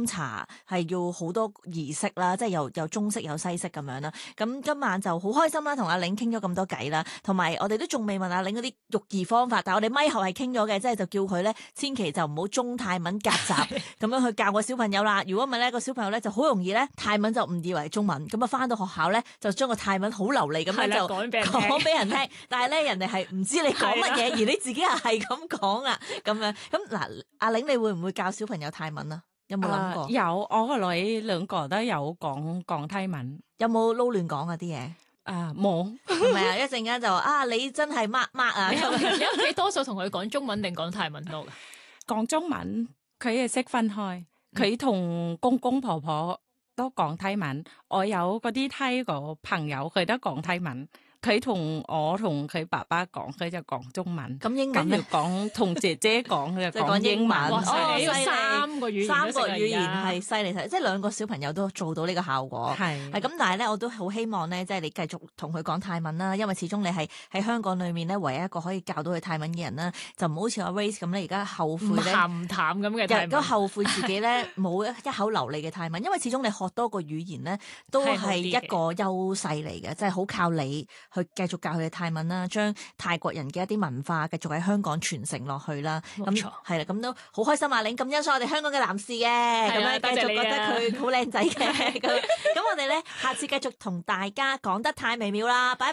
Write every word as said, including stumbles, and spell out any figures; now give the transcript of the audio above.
斟茶係要好多儀式啦，即係又有中式有西式咁樣啦。咁今晚就好開心啦，同阿玲傾咗咁多偈啦，同埋我哋都仲未問阿玲嗰啲育兒方法，但係我哋咪後係傾咗嘅，即係就叫佢咧千祈就唔好中泰文夾雜咁樣去教個小朋友啦。如果唔係咧，個小朋友咧就好容易咧泰文就誤以為中文，咁啊翻到學校咧就將個泰文好流利咁樣就講俾人講俾人聽，但係咧人哋係唔知你講乜嘢，而你自己又係咁講啊，咁樣咁嗱，阿玲你會唔會教小朋友泰文啊？有冇諗過？ 啊有，我個女兩個都有講講泰文。 有冇撈亂講啊啲嘢？ 啊冇， 係咪啊？一陣間就話啊，你真係乜乜啊！ 你屋企多數同佢講中文定講泰文多㗎？ 講中文佢係識分開，佢同公公婆婆都講泰文。我有嗰啲泰國朋友，佢都講泰文。佢同我同佢爸爸講，佢就講中文。 咁英文咧？ 講同姐姐講佢就講講英文。 哇哦， 犀利三個語言， 三個語言係犀利睇，即係兩個小朋友都做到呢個效果。 係係咁，但係咧，我都好希望咧，即係你繼續同佢講泰文啦，因為始終你係喺香港裏面咧，唯一一個可以教到佢泰文嘅人啦，就唔好似阿 Race 咁咧，而家後悔咧， 鹹唔淡咁嘅泰文， 都後悔自己咧冇一口流利嘅泰文，因為始終你學多個語言咧，都係一個優勢嚟嘅，即係好靠你去繼續教佢哋泰文啦，將泰國人嘅一啲文化繼續喺香港傳承落去啦。咁係啦，咁都好開心啊！你咁欣賞我哋香港嘅男士嘅，咁樣繼續覺得佢好靚仔嘅。咁咁我哋咧下次繼續同大家講得太微妙啦，拜拜。